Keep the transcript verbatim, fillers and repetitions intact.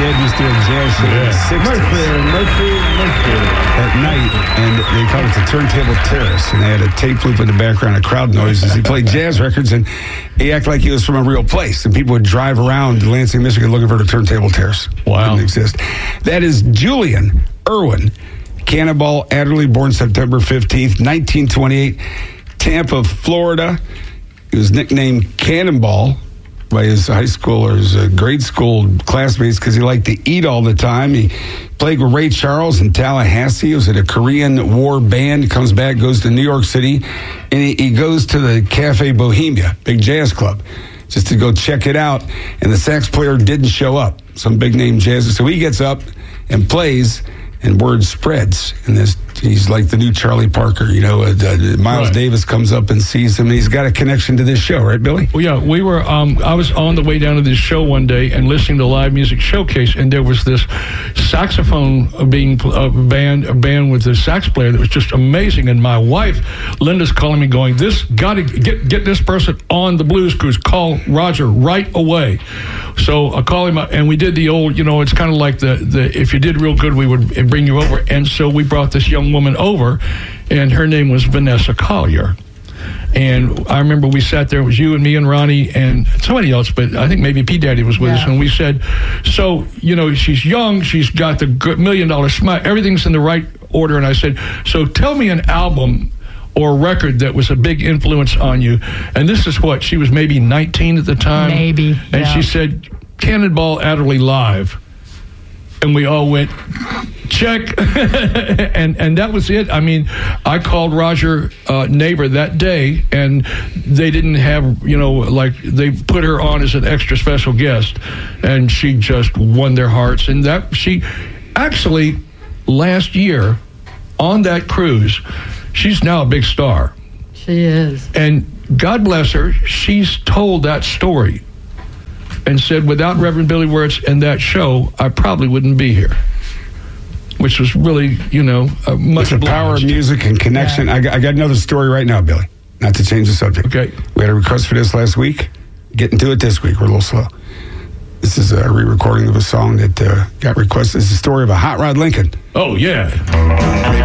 dad used to do a jazz show in the sixties. Mercury, Mercury. At night, and they called it the Turntable Terrace, and they had a tape loop in the background of crowd noises. He played jazz records, and he acted like he was from a real place, and people would drive around Lansing, Michigan looking for the Turntable Terrace. Wow. Didn't exist. That is Julian Irwin Cannonball Adderley, born September fifteenth, nineteen twenty-eight, Tampa, Florida. He was nicknamed Cannonball by his high school or his uh, grade school classmates because he liked to eat all the time. He played with Ray Charles in Tallahassee. He was at a Korean War band, comes back, goes to New York City, and he, he goes to the Cafe Bohemia, big jazz club, just to go check it out. And the sax player didn't show up, some big-name jazz. So he gets up and plays, and word spreads. And this, he's like the new Charlie Parker. You know, uh, uh, Miles Right. Davis comes up and sees him, and he's got a connection to this show, right, Billy? Well, yeah, we were. Um, I was on the way down to this show one day and listening to Live Music Showcase, and there was this saxophone being uh, band, a band with a sax player that was just amazing. And my wife, Linda's calling me, going, "This got to get get this person on the Blues Cruise. Call Roger right away." So I call him up, and we did the old, you know, it's kind of like the the if you did real good, we would bring you over. And so we brought this young woman over, and her name was Vanessa Collier. And I remember we sat there, it was you and me and Ronnie and somebody else, but I think maybe P. Daddy was with Yeah. us, and we said, so, you know, she's young, she's got the good million dollar smile, everything's in the right order. And I said, so tell me an album or record that was a big influence on you. And this is what, she was maybe nineteen at the time. Maybe, And yeah. she said, Cannonball Adderley Live. And we all went, check. and and that was it. I mean, I called Roger uh, Neighbor that day, and they didn't have, you know, like, they put her on as an extra special guest, and she just won their hearts. And that, she, actually, last year, on that cruise, she's now a big star. She is. And God bless her, she's told that story and said, without Reverend Billy Wirtz and that show, I probably wouldn't be here. Which was really, you know, uh, much It's the power of music and connection. I, got, I got another story right now, Billy. Not to change the subject. Okay. We had a request for this last week. Getting to it this week. We're a little slow. This is a re-recording of a song that uh, got requested. It's the story of a Hot Rod Lincoln. Oh, yeah.